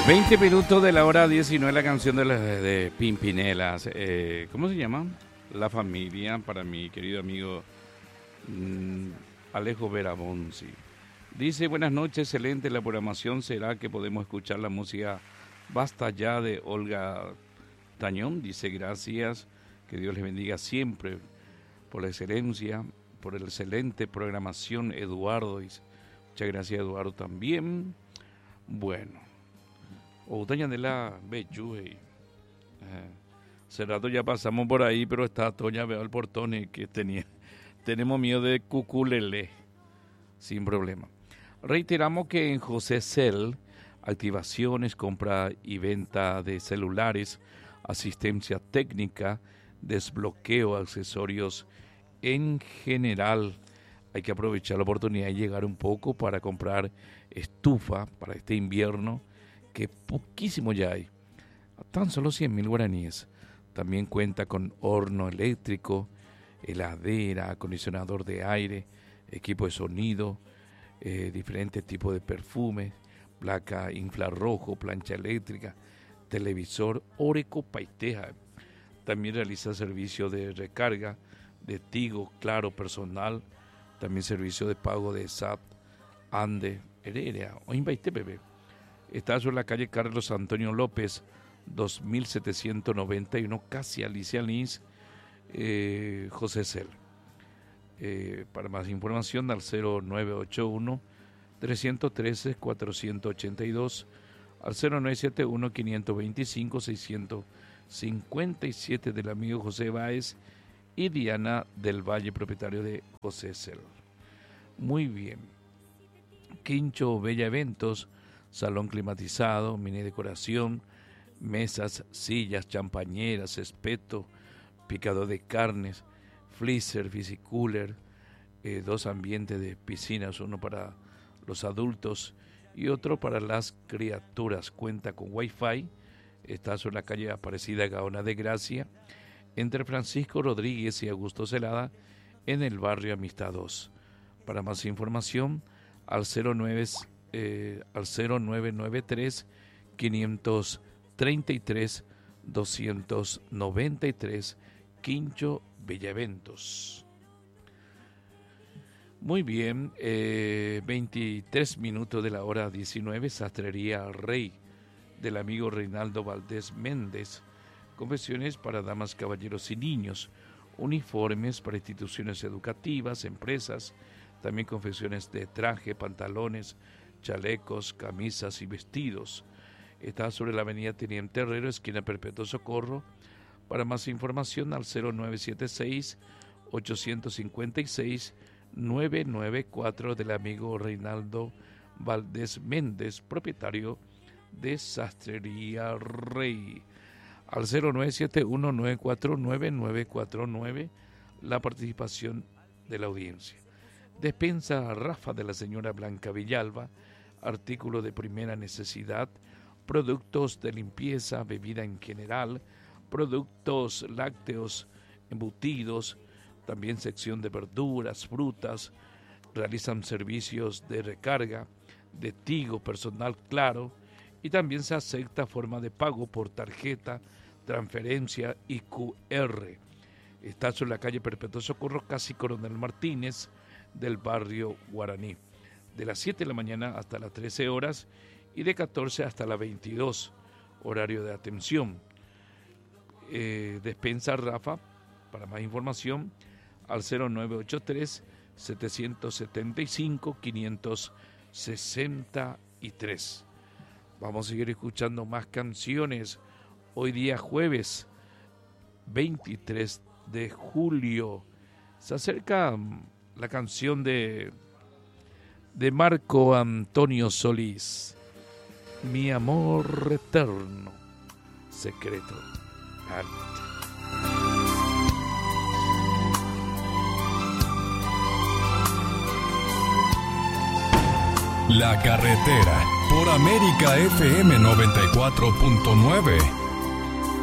20 minutos de la hora 19, la canción de Pimpinela. ¿Cómo se llama? La familia, para mi querido amigo Alejo Verabonzi. Dice, buenas noches, excelente la programación. ¿Será que podemos escuchar la música Basta Ya de Olga Tañón? Dice, gracias, que Dios les bendiga siempre por la excelencia, por la excelente programación, Eduardo. Dice, muchas gracias, Eduardo, también. Bueno. O Taña de la Bechu, hace rato ya pasamos por ahí, pero está Toña, veo el portón y que tenemos miedo de cuculele, sin problema. Reiteramos que en José Cel, activaciones, compra y venta de celulares, asistencia técnica, desbloqueo, accesorios en general. Hay que aprovechar la oportunidad y llegar un poco para comprar estufa para este invierno, que poquísimo ya hay, tan solo 100.000 guaraníes. También cuenta con horno eléctrico, heladera, acondicionador de aire, equipo de sonido, diferentes tipos de perfumes, placa infrarrojo, plancha eléctrica, televisor, Oreco Paiteja. También realiza servicio de recarga de Tigo, Claro, personal, también servicio de pago de SAT, Ande, Heredia o Invaitepebe. Está sobre la calle Carlos Antonio López, 2791, casi Alicia Lins, José Cel. Para más información, al 0981-313-482, al 0971-525-657 del amigo José Báez y Diana del Valle, propietario de José Cel. Muy bien. Quincho Bella Eventos, salón climatizado, mini decoración, mesas, sillas, champañeras, espeto, picador de carnes, freezer, piscicooler, 2 ambientes de piscinas, uno para los adultos y otro para las criaturas. Cuenta con Wi-Fi, está sobre la calle Aparecida Gaona de Gracia, entre Francisco Rodríguez y Augusto Celada, en el barrio Amistad 2. Para más información, al 0993 533 293, Quincho Bellaventos. Muy bien, 23 minutos de la hora 19, Sastrería Rey, del amigo Reinaldo Valdés Méndez. Confecciones para damas, caballeros y niños, uniformes para instituciones educativas, empresas, también confecciones de traje, pantalones, chalecos, camisas y vestidos. Está sobre la avenida Teniente Herrero, esquina Perpetuo Socorro. Para más información, al 0976-856-994 del amigo Reinaldo Valdés Méndez, propietario de Sastrería Rey. Al 0971-949-949, la participación de la audiencia. Despensa Rafa de la señora Blanca Villalba, artículo de primera necesidad, productos de limpieza, bebida en general, productos lácteos, embutidos, también sección de verduras, frutas, realizan servicios de recarga, de Tigo, personal Claro, y también se acepta forma de pago por tarjeta, transferencia y QR. Está sobre la calle Perpetuo Socorro, casi Coronel Martínez, del barrio Guaraní, de las 7 de la mañana hasta las 13 horas y de 14 hasta las 22, horario de atención. Despensa Rafa, para más información, al 0983-775-563. Vamos a seguir escuchando más canciones. Hoy día jueves 23 de julio se acerca la canción de Marco Antonio Solís, Mi amor eterno, secreto. La carretera por América FM 94.9.